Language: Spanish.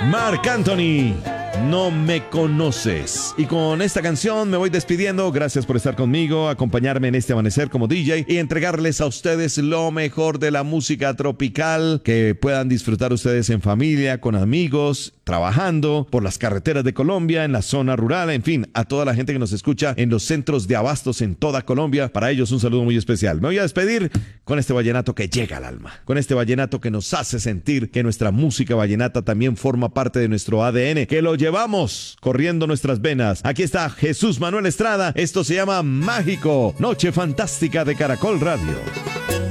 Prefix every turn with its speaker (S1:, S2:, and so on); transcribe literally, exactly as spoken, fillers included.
S1: Marc Anthony, no me conoces. Y con esta canción me voy despidiendo. Gracias por estar conmigo, acompañarme en este amanecer como D J y entregarles a ustedes lo mejor de la música tropical que puedan disfrutar ustedes en familia, con amigos, trabajando por las carreteras de Colombia, en la zona rural, en fin, a toda la gente que nos escucha en los centros de abastos en toda Colombia. Para ellos un saludo muy especial. Me voy a despedir con este vallenato que llega al alma, con este vallenato que nos hace sentir que nuestra música vallenata también forma parte de nuestro A D N, que lo llevamos corriendo nuestras venas. Aquí está Jesús Manuel Estrada. Esto se llama Mágico. Noche fantástica de Caracol Radio.